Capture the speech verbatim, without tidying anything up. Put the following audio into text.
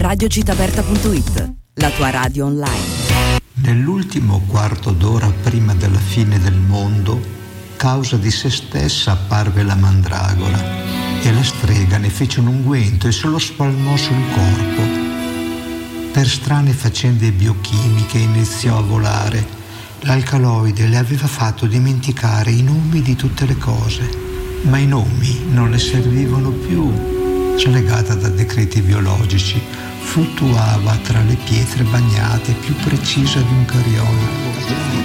radio citaberta punto it, la tua radio online. Nell'ultimo quarto d'ora prima della fine del mondo, causa di se stessa apparve la mandragora e la strega ne fece un unguento e se lo spalmò sul corpo. Per strane faccende biochimiche iniziò a volare. L'alcaloide le aveva fatto dimenticare i nomi di tutte le cose, ma i nomi non le servivano più. Slegata da decreti biologici, fluttuava tra le pietre bagnate, più precisa di un cariolo.